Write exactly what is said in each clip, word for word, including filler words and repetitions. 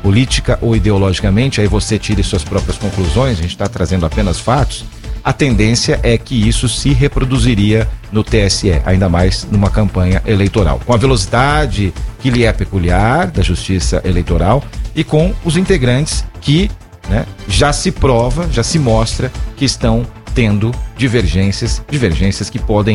política ou ideologicamente, aí você tire suas próprias conclusões, a gente está trazendo apenas fatos, a tendência é que isso se reproduziria no T S E, ainda mais numa campanha eleitoral, com a velocidade que lhe é peculiar da Justiça Eleitoral e com os integrantes que, né, já se prova, já se mostra que estão tendo divergências, divergências que podem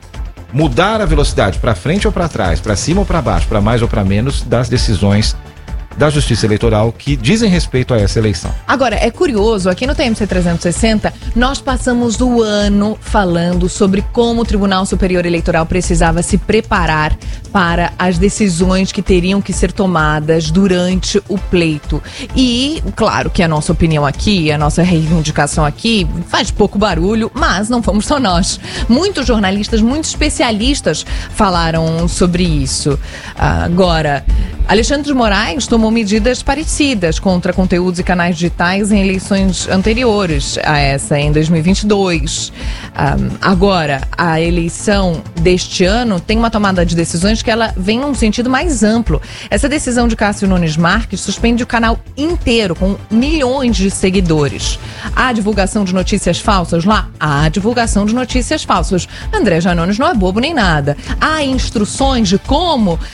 mudar a velocidade para frente ou para trás, para cima ou para baixo, para mais ou para menos das decisões da Justiça Eleitoral que dizem respeito a essa eleição. Agora, é curioso, aqui no T M C trezentos e sessenta, nós passamos o ano falando sobre como o Tribunal Superior Eleitoral precisava se preparar para as decisões que teriam que ser tomadas durante o pleito. E, claro que a nossa opinião aqui, a nossa reivindicação aqui faz pouco barulho, mas não fomos só nós. Muitos jornalistas, muitos especialistas falaram sobre isso. Agora, Alexandre de Moraes tomou medidas parecidas contra conteúdos e canais digitais em eleições anteriores a essa, em dois mil e vinte e dois. Um, agora, a eleição deste ano tem uma tomada de decisões que ela vem num sentido mais amplo. Essa decisão de Cássio Nunes Marques suspende o canal inteiro, com milhões de seguidores. Há divulgação de notícias falsas lá? Há divulgação de notícias falsas. André Janones não é bobo nem nada. Há instruções de como uh,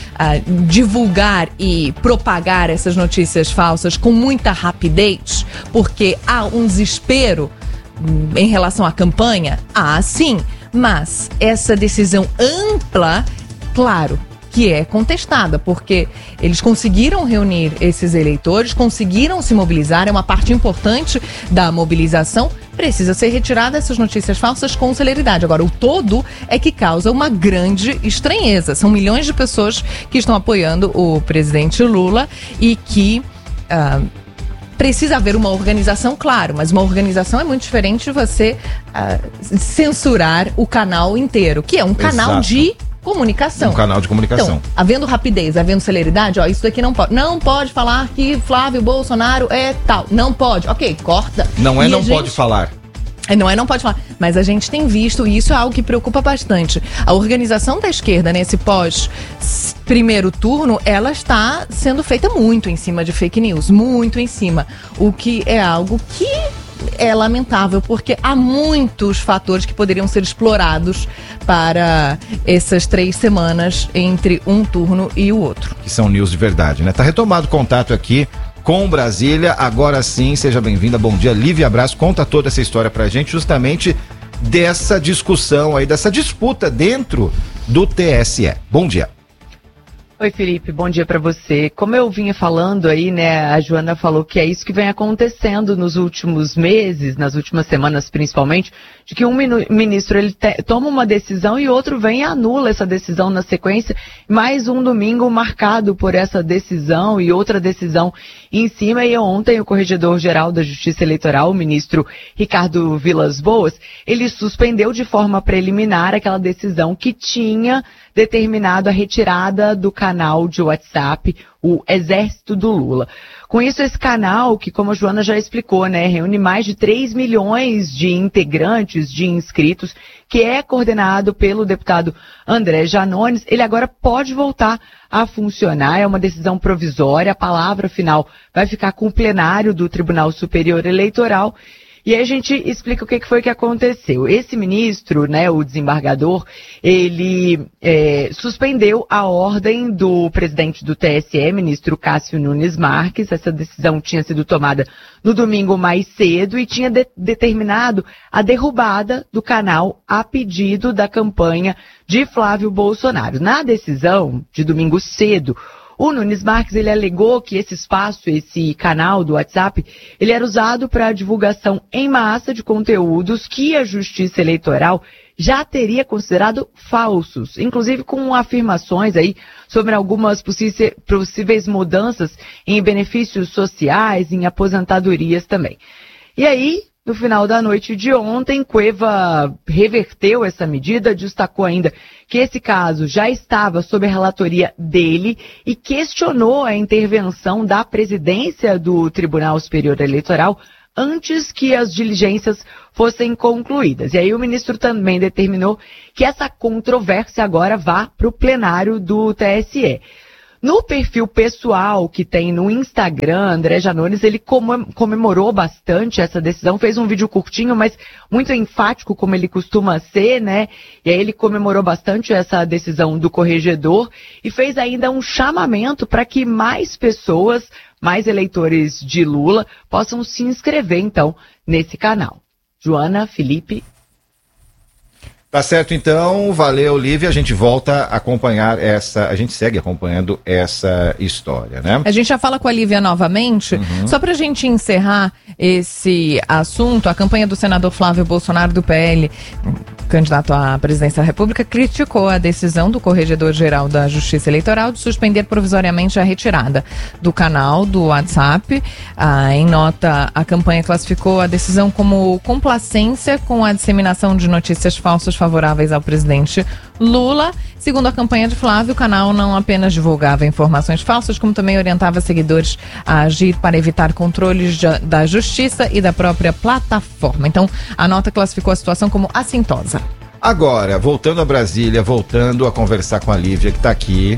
divulgar e propagar essas notícias falsas com muita rapidez, porque há um desespero em relação à campanha? Ah, sim, mas essa decisão ampla, claro, que é contestada, porque eles conseguiram reunir esses eleitores, conseguiram se mobilizar, é uma parte importante da mobilização, precisa ser retirada essas notícias falsas com celeridade. Agora, o todo é que causa uma grande estranheza. São milhões de pessoas que estão apoiando o presidente Lula e que uh, precisa haver uma organização, claro, mas uma organização é muito diferente de você uh, censurar o canal inteiro, que é um canal Exato. de comunicação. Um canal de comunicação. Então, havendo rapidez, havendo celeridade, ó, isso daqui não pode. Não pode falar que Flávio Bolsonaro é tal. Não pode. Ok, corta. Não é E não a gente... pode falar. Não é não pode falar. Mas a gente tem visto, e isso é algo que preocupa bastante. A organização da esquerda nesse pós primeiro turno, ela está sendo feita muito em cima de fake news. Muito em cima. O que é algo que é lamentável, porque há muitos fatores que poderiam ser explorados para essas três semanas entre um turno e o outro. Que são news de verdade, né? Tá retomado o contato aqui com Brasília. Agora sim, seja bem-vinda. Bom dia, Lívia Braz. Conta toda essa história pra gente, justamente dessa discussão aí, dessa disputa dentro do T S E. Bom dia. Oi, Felipe, bom dia para você. Como eu vinha falando aí, né, a Joana falou que é isso que vem acontecendo nos últimos meses, nas últimas semanas principalmente, de que um ministro ele te, toma uma decisão e outro vem e anula essa decisão na sequência, mais um domingo marcado por essa decisão e outra decisão em cima. E ontem o Corregedor-Geral da Justiça Eleitoral, o ministro Ricardo Vilas Boas, ele suspendeu de forma preliminar aquela decisão que tinha determinado a retirada do canal de WhatsApp, o Exército do Lula. Com isso, esse canal, que como a Joana já explicou, né, reúne mais de três milhões de integrantes, de inscritos, que é coordenado pelo deputado André Janones, ele agora pode voltar a funcionar. É uma decisão provisória, a palavra final vai ficar com o plenário do Tribunal Superior Eleitoral. E aí a gente explica o que foi que aconteceu. Esse ministro, né, o desembargador, ele é, suspendeu a ordem do presidente do T S E, ministro Cássio Nunes Marques. Essa decisão tinha sido tomada no domingo mais cedo e tinha de, determinado a derrubada do canal a pedido da campanha de Flávio Bolsonaro. Na decisão de domingo cedo, o Nunes Marques, ele alegou que esse espaço, esse canal do WhatsApp, ele era usado para divulgação em massa de conteúdos que a Justiça Eleitoral já teria considerado falsos, inclusive com afirmações aí sobre algumas possíveis mudanças em benefícios sociais, em aposentadorias também. E aí, no final da noite de ontem, Cueva reverteu essa medida, destacou ainda que esse caso já estava sob a relatoria dele e questionou a intervenção da presidência do Tribunal Superior Eleitoral antes que as diligências fossem concluídas. E aí o ministro também determinou que essa controvérsia agora vá para o plenário do T S E. No perfil pessoal que tem no Instagram, André Janones, ele comemorou bastante essa decisão, fez um vídeo curtinho, mas muito enfático, como ele costuma ser, né? E aí ele comemorou bastante essa decisão do corregedor e fez ainda um chamamento para que mais pessoas, mais eleitores de Lula, possam se inscrever, então, nesse canal. Joana, Felipe. Tá certo, então, valeu, Lívia, a gente volta a acompanhar essa, a gente segue acompanhando essa história, né? A gente já fala com a Lívia novamente, uhum. Só pra gente encerrar esse assunto, a campanha do senador Flávio Bolsonaro do P L, candidato à presidência da República, criticou a decisão do Corregedor-Geral da Justiça Eleitoral de suspender provisoriamente a retirada do canal do WhatsApp. Ah, em nota, a campanha classificou a decisão como complacência com a disseminação de notícias falsas favoráveis ao presidente Lula. Segundo a campanha de Flávio, o canal não apenas divulgava informações falsas, como também orientava seguidores a agir para evitar controles de, da justiça e da própria plataforma. Então, a nota classificou a situação como assintosa. Agora, voltando a Brasília, voltando a conversar com a Lívia, que está aqui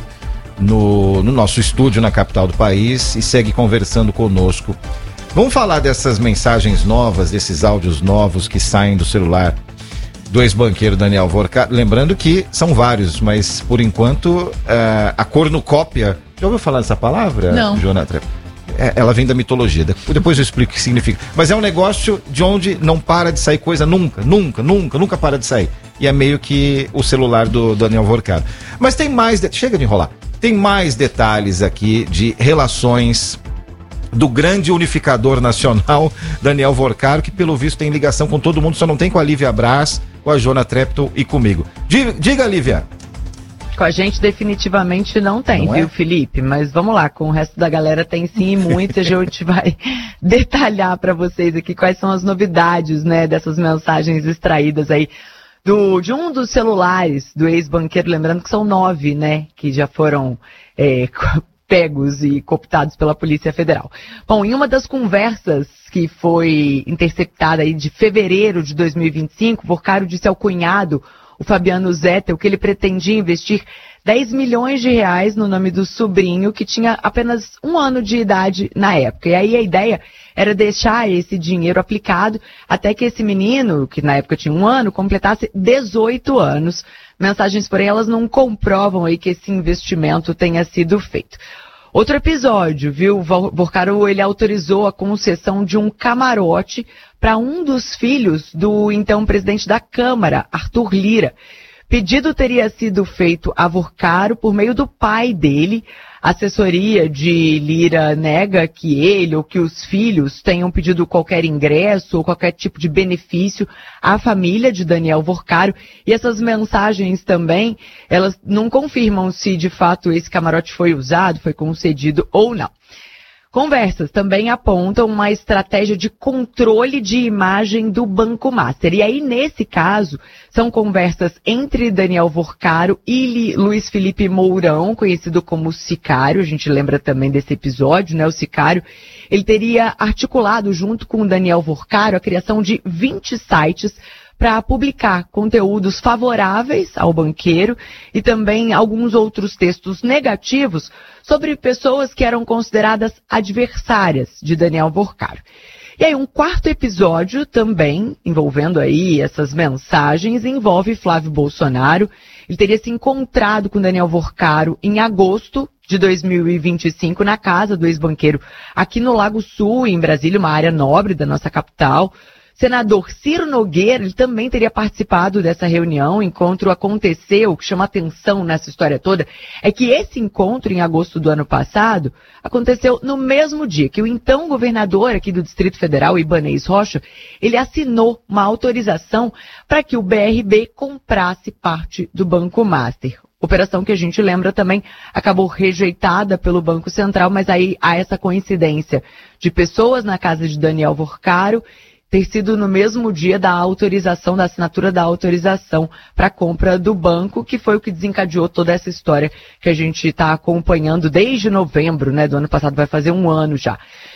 no, no nosso estúdio na capital do país e segue conversando conosco. Vamos falar dessas mensagens novas, desses áudios novos que saem do celular do ex-banqueiro Daniel Vorcaro, lembrando que são vários, mas por enquanto uh, a cornucópia, já ouviu falar dessa palavra? Não. Jonathan? É, ela vem da mitologia, depois eu explico o que significa, mas é um negócio de onde não para de sair coisa nunca, nunca, nunca, nunca para de sair, e é meio que o celular do Daniel Vorcaro. Mas tem mais, de... chega de enrolar, tem mais detalhes aqui de relações do grande unificador nacional, Daniel Vorcaro, que pelo visto tem ligação com todo mundo, só não tem com a Lívia Braz, com a Joana Treptow e comigo. Diga, diga, Lívia. Com a gente definitivamente não tem, não viu, é? Felipe? Mas vamos lá, com o resto da galera tem sim e muito, a gente vai detalhar para vocês aqui quais são as novidades, né, dessas mensagens extraídas aí do, de um dos celulares do ex-banqueiro, lembrando que são nove, né, que já foram é, pegos e cooptados pela Polícia Federal. Bom, em uma das conversas que foi interceptada aí de fevereiro de dois mil e vinte e cinco, Vorcaro disse ao cunhado, o Fabiano Zettel, que ele pretendia investir dez milhões de reais no nome do sobrinho, que tinha apenas um ano de idade na época. E aí a ideia era deixar esse dinheiro aplicado até que esse menino, que na época tinha um ano, completasse dezoito anos. Mensagens, porém, elas não comprovam aí que esse investimento tenha sido feito. Outro episódio, viu? Vorcaro, ele autorizou a concessão de um camarote para um dos filhos do então presidente da Câmara, Arthur Lira. Pedido teria sido feito a Vorcaro por meio do pai dele. A assessoria de Lira nega que ele ou que os filhos tenham pedido qualquer ingresso ou qualquer tipo de benefício à família de Daniel Vorcaro. E essas mensagens também, elas não confirmam se de fato esse camarote foi usado, foi concedido ou não. Conversas também apontam uma estratégia de controle de imagem do Banco Master. E aí, nesse caso, são conversas entre Daniel Vorcaro e Luiz Felipe Mourão, conhecido como Sicário. A gente lembra também desse episódio, né? O Sicário, ele teria articulado junto com Daniel Vorcaro a criação de vinte sites para publicar conteúdos favoráveis ao banqueiro e também alguns outros textos negativos sobre pessoas que eram consideradas adversárias de Daniel Vorcaro. E aí um quarto episódio também, envolvendo aí essas mensagens, envolve Flávio Bolsonaro. Ele teria se encontrado com Daniel Vorcaro em agosto de dois mil e vinte e cinco na casa do ex-banqueiro aqui no Lago Sul, em Brasília, uma área nobre da nossa capital. Senador Ciro Nogueira, ele também teria participado dessa reunião. O encontro aconteceu, o que chama atenção nessa história toda é que esse encontro, em agosto do ano passado, aconteceu no mesmo dia que o então governador aqui do Distrito Federal, Ibanez Rocha, ele assinou uma autorização para que o B R B comprasse parte do Banco Master. Operação que a gente lembra também acabou rejeitada pelo Banco Central, mas aí há essa coincidência de pessoas na casa de Daniel Vorcaro ter sido no mesmo dia da autorização, da assinatura da autorização para a compra do banco, que foi o que desencadeou toda essa história que a gente está acompanhando desde novembro, né, do ano passado, vai fazer um ano já.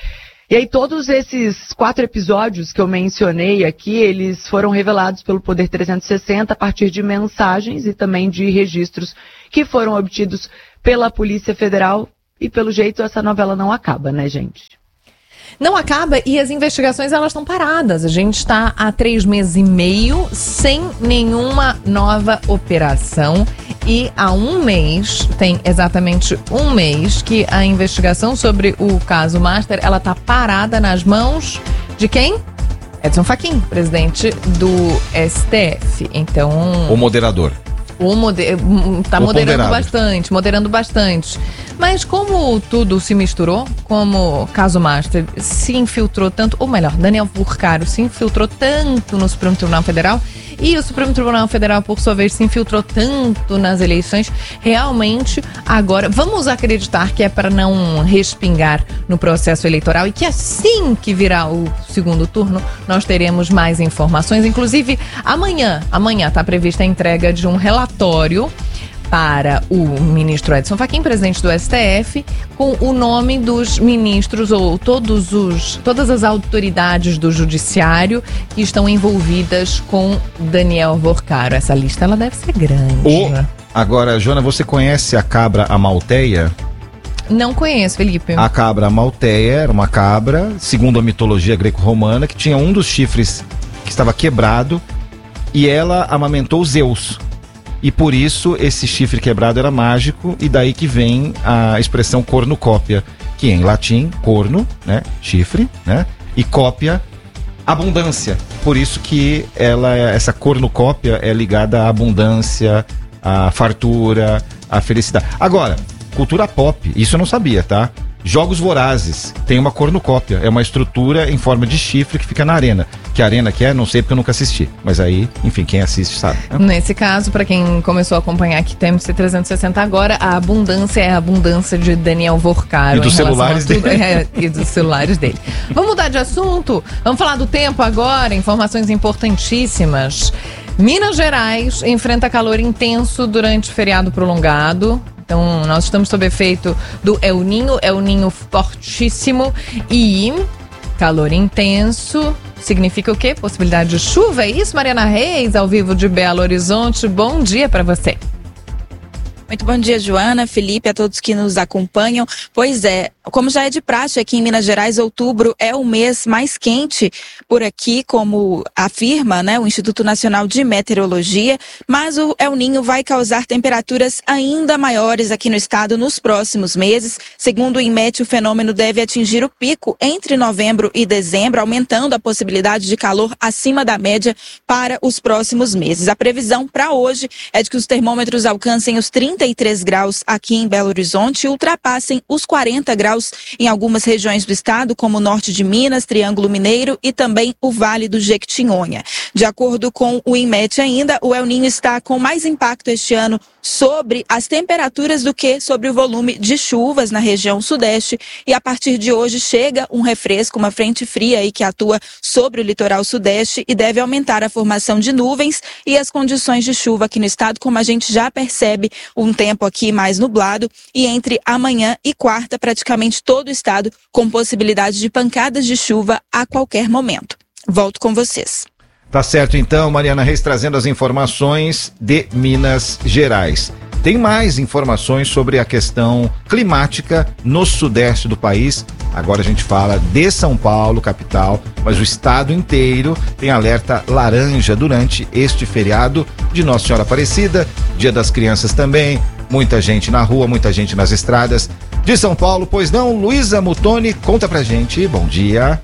E aí todos esses quatro episódios que eu mencionei aqui, eles foram revelados pelo Poder trezentos e sessenta a partir de mensagens e também de registros que foram obtidos pela Polícia Federal. E pelo jeito essa novela não acaba, né, gente? Não acaba e as investigações elas estão paradas. A gente está há três meses e meio sem nenhuma nova operação. E há um mês, tem exatamente um mês, que a investigação sobre o caso Master, ela tá parada nas mãos de quem? Edson Fachin, presidente do S T F. Então... O moderador. O moder... Tá o moderando ponderado. bastante, moderando bastante. Mas como tudo se misturou, como o caso Master se infiltrou tanto, ou melhor, Daniel Furcaro se infiltrou tanto no Supremo Tribunal Federal, e o Supremo Tribunal Federal, por sua vez, se infiltrou tanto nas eleições, realmente agora vamos acreditar que é para não respingar no processo eleitoral e que assim que virar o segundo turno, nós teremos mais informações. Inclusive, amanhã, amanhã está prevista a entrega de um relatório para o ministro Edson Fachin, presidente do S T F, com o nome dos ministros ou todos os, todas as autoridades do judiciário que estão envolvidas com Daniel Furcaro. Essa lista ela deve ser grande. O... Agora, Joana, você conhece a cabra amalteia? Não conheço, Felipe. A cabra amalteia era uma cabra, segundo a mitologia greco-romana, que tinha um dos chifres que estava quebrado e ela amamentou Zeus. E por isso esse chifre quebrado era mágico, e daí que vem a expressão cornucópia, que em latim, corno, né, chifre, né, e cópia, abundância. Por isso que ela, essa cornucópia é ligada à abundância, à fartura, à felicidade. Agora, cultura pop, isso eu não sabia, tá? Jogos Vorazes, tem uma cornucópia, é uma estrutura em forma de chifre que fica na arena. Que arena que é, não sei porque eu nunca assisti. Mas aí, enfim, quem assiste sabe. Né? Nesse caso, para quem começou a acompanhar aqui, T M C trezentos e sessenta agora, a abundância é a abundância de Daniel Furcaro. E dos celulares tudo, dele. É, e dos celulares dele. Vamos mudar de assunto? Vamos falar do tempo agora, informações importantíssimas. Minas Gerais enfrenta calor intenso durante o feriado prolongado. Então, nós estamos sob efeito do El Ninho, El Ninho fortíssimo e calor intenso. Significa o quê? Possibilidade de chuva? É isso, Mariana Reis, ao vivo de Belo Horizonte. Bom dia para você. Muito bom dia, Joana, Felipe, a todos que nos acompanham. Pois é, como já é de praxe aqui em Minas Gerais, outubro é o mês mais quente por aqui, como afirma, né, o Instituto Nacional de Meteorologia, mas o El Ninho vai causar temperaturas ainda maiores aqui no estado nos próximos meses. Segundo o INMET, o fenômeno deve atingir o pico entre novembro e dezembro, aumentando a possibilidade de calor acima da média para os próximos meses. A previsão para hoje é de que os termômetros alcancem os trinta e três graus aqui em Belo Horizonte e ultrapassem os quarenta graus em algumas regiões do estado, como o norte de Minas, Triângulo Mineiro e também o Vale do Jequitinhonha. De acordo com o INMET ainda, o El Ninho está com mais impacto este ano sobre as temperaturas do que sobre o volume de chuvas na região sudeste, e a partir de hoje chega um refresco, uma frente fria aí que atua sobre o litoral sudeste e deve aumentar a formação de nuvens e as condições de chuva aqui no estado, como a gente já percebe, um tempo aqui mais nublado, e entre amanhã e quarta praticamente todo o estado com possibilidade de pancadas de chuva a qualquer momento. Volto com vocês. Tá certo então, Mariana Reis trazendo as informações de Minas Gerais. Tem mais informações sobre a questão climática no sudeste do país. Agora a gente fala de São Paulo, capital, mas o estado inteiro tem alerta laranja durante este feriado de Nossa Senhora Aparecida, Dia das Crianças também, muita gente na rua, muita gente nas estradas de São Paulo, pois não? Luísa Mutoni, conta pra gente, bom dia.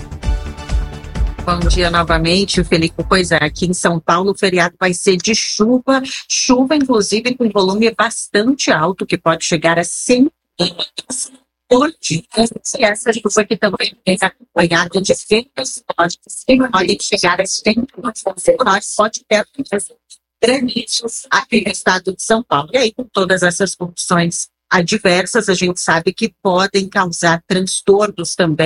Bom dia novamente, Felipe. Pois é, aqui em São Paulo o feriado vai ser de chuva, chuva inclusive com volume bastante alto, que pode chegar a cem milímetros por dia. E essa chuva aqui também é acompanhada de ventos, pode, pode chegar a cem milímetros por hora, pode ter granitos aqui no estado de São Paulo. E aí, com todas essas condições adversas, a gente sabe que podem causar transtornos também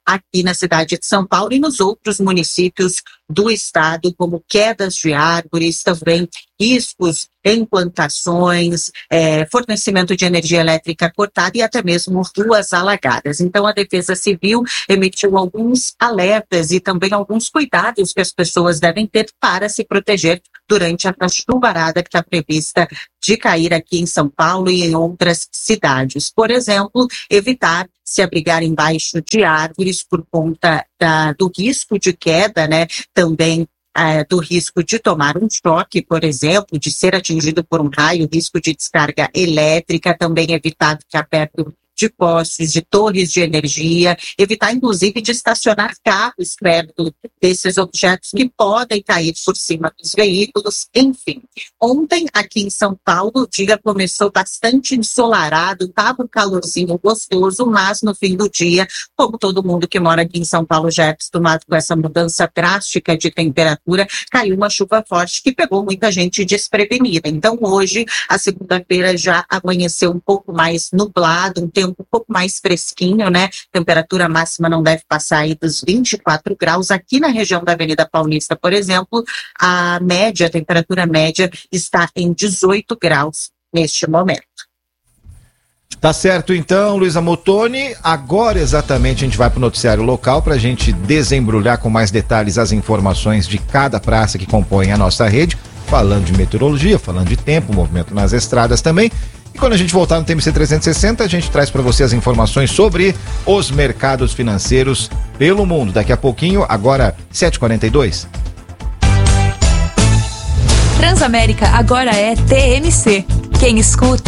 aqui na cidade de São Paulo e nos outros municípios do estado, como quedas de árvores, também riscos em plantações, é, fornecimento de energia elétrica cortada e até mesmo ruas alagadas. Então, a Defesa Civil emitiu alguns alertas e também alguns cuidados que as pessoas devem ter para se proteger durante a chuvarada que está prevista de cair aqui em São Paulo e em outras cidades. Por exemplo, evitar se abrigar embaixo de árvores por conta da, do risco de queda, né? Também é, do risco de tomar um choque, por exemplo, de ser atingido por um raio, risco de descarga elétrica, também evitar ficar perto de postes, de torres de energia, evitar inclusive de estacionar carros perto desses objetos que podem cair por cima dos veículos, enfim. Ontem, aqui em São Paulo, o dia começou bastante ensolarado, estava um calorzinho gostoso, mas no fim do dia, como todo mundo que mora aqui em São Paulo já é acostumado com essa mudança drástica de temperatura, caiu uma chuva forte que pegou muita gente desprevenida. Então hoje, a segunda-feira já amanheceu um pouco mais nublado, um tempo um pouco mais fresquinho, né? Temperatura máxima não deve passar aí dos vinte e quatro graus. Aqui na região da Avenida Paulista, por exemplo, a média, a temperatura média está em dezoito graus neste momento. Tá certo então, Luísa Mottoni. Agora exatamente a gente vai para o noticiário local para a gente desembrulhar com mais detalhes as informações de cada praça que compõe a nossa rede, falando de meteorologia, falando de tempo, movimento nas estradas também. E quando a gente voltar no T M C trezentos e sessenta, a gente traz para você as informações sobre os mercados financeiros pelo mundo. Daqui a pouquinho, agora sete e quarenta e dois. Transamérica agora é T M C. Quem escuta